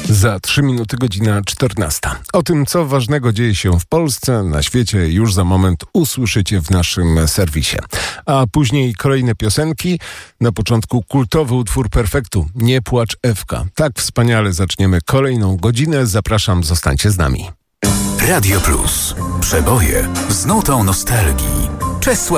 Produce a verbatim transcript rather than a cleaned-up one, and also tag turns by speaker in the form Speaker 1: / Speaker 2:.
Speaker 1: Za trzy minuty godzina czternasta. O tym, co ważnego dzieje się w Polsce, na świecie, już za moment usłyszycie w naszym serwisie. A później kolejne piosenki. Na początku kultowy utwór Perfektu, Nie płacz Ewka. Tak wspaniale zaczniemy kolejną godzinę. Zapraszam, zostańcie z nami.
Speaker 2: Radio Plus. Przeboje z nutą nostalgii. Czesław